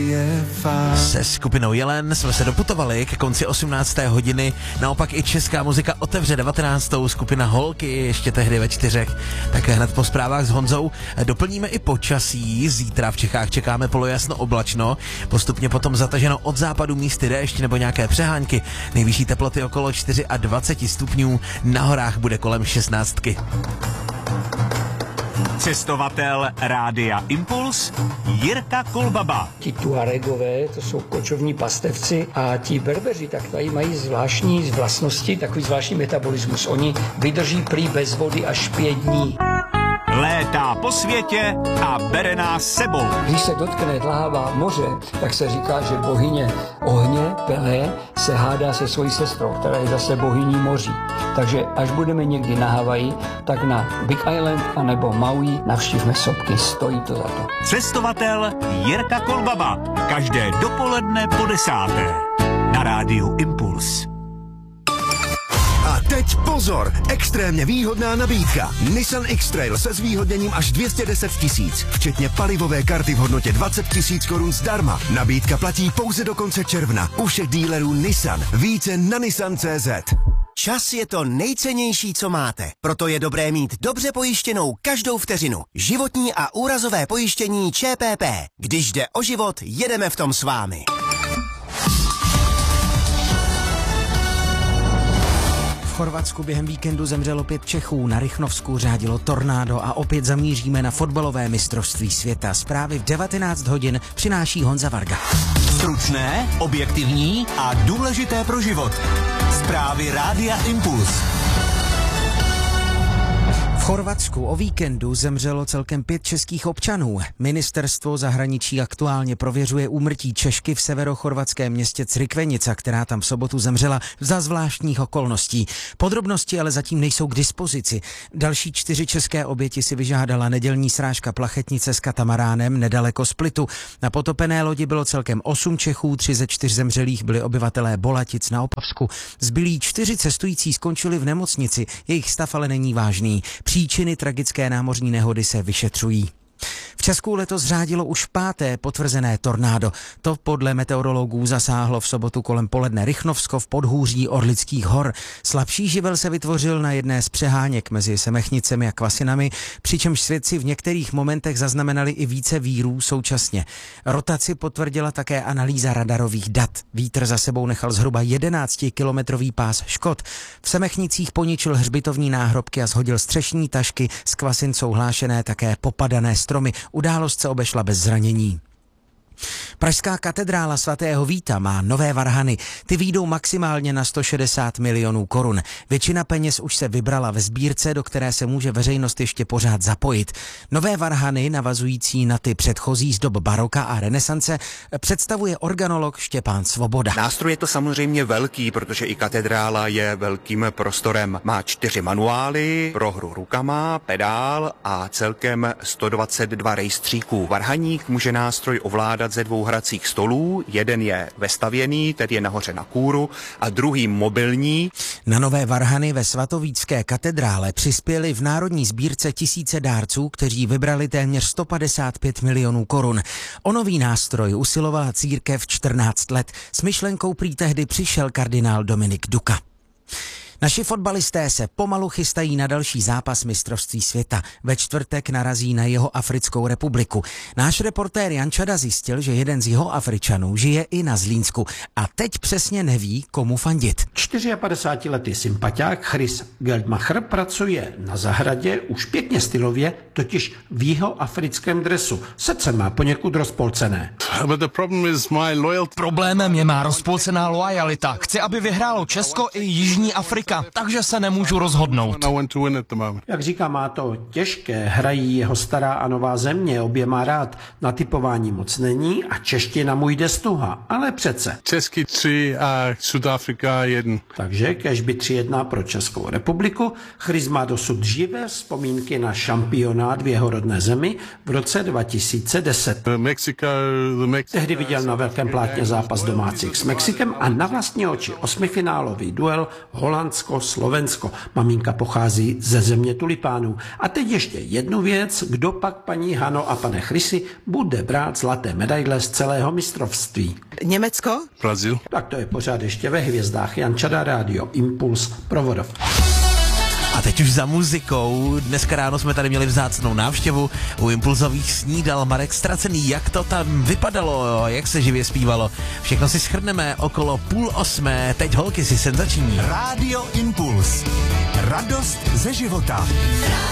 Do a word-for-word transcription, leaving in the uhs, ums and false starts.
je fajn. Se skupinou Jelen jsme se doputovali ke konci osmnácté hodiny, naopak i česká muzika otevře devatenáctou skupina Holky, ještě tehdy ve čtyřech. Také hned po zprávách s Honzou doplníme i počasí, zítra v Čechách čekáme polojasno oblačno, postupně potom zataženo od západu místy déšť nebo nějaké přehánky, nejvyšší teploty okolo dvacet čtyři stupňů, na horách bude kolem šestnáctky. Cestovatel Rádia Impuls Jirka Kolbaba. Ti Tuaregové, to jsou kočovní pastevci, a ti Berbeři, tak tady mají zvláštní vlastnosti, takový zvláštní metabolismus. Oni vydrží prý bez vody až pět dní. Létá po světě a bere nás sebou. Když se dotkne dláva moře, tak se říká, že bohyně ohně, Pelé, se hádá se svojí sestrou, která je zase bohyní moří. Takže až budeme někdy na Havaji, tak na Big Island anebo Maui navštívme sopky, stojí to za to. Cestovatel Jirka Kolbaba. Každé dopoledne po desáté. Na Rádiu Impuls. A teď pozor, extrémně výhodná nabídka. Nissan X-Trail se zvýhodněním až dvě stě deset tisíc, včetně palivové karty v hodnotě dvacet tisíc korun zdarma. Nabídka platí pouze do konce června. U všech dílerů Nissan. Více na nissan tečka cé zet. Čas je to nejcennější, co máte. Proto je dobré mít dobře pojištěnou každou vteřinu. Životní a úrazové pojištění ČPP. Když jde o život, jedeme v tom s vámi. V Chorvatsku během víkendu zemřelo pět Čechů, na Rychnovsku řádilo tornádo a opět zamíříme na fotbalové mistrovství světa. Zprávy v devatenáct hodin přináší Honza Varga. Stručné, objektivní a důležité pro život. Zprávy Rádia Impuls. V Chorvatsku o víkendu zemřelo celkem pět českých občanů. Ministerstvo zahraničí aktuálně prověřuje úmrtí Češky v severochorvatském městě Crikvenica, která tam v sobotu zemřela za zvláštních okolností. Podrobnosti ale zatím nejsou k dispozici. Další čtyři české oběti si vyžádala nedělní srážka plachetnice s katamaránem nedaleko Splitu. Na potopené lodi bylo celkem osm Čechů, tři ze čtyř zemřelých byli obyvatelé Bolatic na Opavsku. Zbylí čtyři cestující skončili v nemocnici, jejich stav ale není vážný. Příčiny tragické námořní nehody se vyšetřují. V Česku letos řádilo už páté potvrzené tornádo. To podle meteorologů zasáhlo v sobotu kolem poledne Rychnovsko v podhůří Orlických hor. Slabší živel se vytvořil na jedné z přeháněk mezi Semechnicemi a Kvasinami, přičemž svědci v některých momentech zaznamenali i více vírů současně. Rotaci potvrdila také analýza radarových dat. Vítr za sebou nechal zhruba jedenáctikilometrový pás škod. V Semechnicích poničil hřbitovní náhrobky a shodil střešní tašky, z Kvasin jsou hlášené také popadané stromy. Událost se obešla bez zranění. Pražská katedrála svatého Víta má nové varhany. Ty vyjdou maximálně na sto šedesát milionů korun. Většina peněz už se vybrala ve sbírce, do které se může veřejnost ještě pořád zapojit. Nové varhany, navazující na ty předchozí z dob baroka a renesance, představuje organolog Štěpán Svoboda. Nástroj je to samozřejmě velký, protože i katedrála je velkým prostorem. Má čtyři manuály pro hru rukama, pedál a celkem sto dvacet dva rejstříků. Varhaník může nástroj ovládat ze dvou hracích stolů, jeden je vestavěný, tedy je nahoře na kůru, a druhý mobilní. Na nové varhany ve svatovícké katedrále přispěli v národní sbírce tisíce dárců, kteří vybrali téměř sto padesát pět milionů korun. O nový nástroj usilovala církev čtrnáct let. S myšlenkou prý tehdy přišel kardinál Dominik Duka. Naši fotbalisté se pomalu chystají na další zápas mistrovství světa. Ve čtvrtek narazí na Jihoafrickou republiku. Náš reportér Jan Čada zjistil, že jeden z Jihoafričanů žije i na Zlínsku a teď přesně neví, komu fandit. čtyřiapäťdesiatletý sympatiák Chris Geldmacher pracuje na zahradě už pěkně stylově, totiž v jihoafrickém dresu. Srdce má poněkud rozpolcené. Problémem je má rozpolcená loajalita. Chci, aby vyhrálo Česko i Jižní Afrika. Takže se nemůžu rozhodnout. Jak říká, má to těžké, hrají jeho stará a nová země, obě má rád. Na typování moc není a čeština mu jde stuha, ale přece. Český tři a Sudafrika jeden. Takže kež by tři jedna pro Českou republiku. Chris má dosud živé vzpomínky na šampionát v jeho rodné zemi v roce dva tisíce deset. Mexico, the Tehdy viděl na velkém plátně zápas domácích s Mexikem a na vlastní oči osmifinálový duel Holandsko-Slovensko. Maminka pochází ze země tulipánů. A teď ještě jednu věc, kdo pak, paní Hano a pane Chrisi, bude brát zlaté medaile z celého mistrovství. Německo? Brazil. Tak to je pořád ještě ve hvězdách. Jan Čada, Rádio Impuls, Provodov. A teď už za muzikou. Dneska ráno jsme tady měli vzácnou návštěvu. U Impulzových snídal Marek Stracený. Jak to tam vypadalo, jak se živě zpívalo. Všechno si shrneme okolo půl osmé. Teď holky si senzační. Rádio Impuls. Radost ze života.